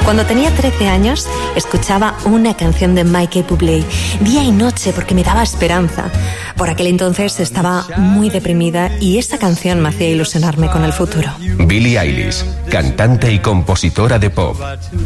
Cuando tenía 13 años, escuchaba una canción de Michael Bublé día y noche porque me daba esperanza. Por aquel entonces estaba muy deprimida y esta canción me hacía ilusionarme con el futuro. Billie Eilish, cantante y compositora de pop.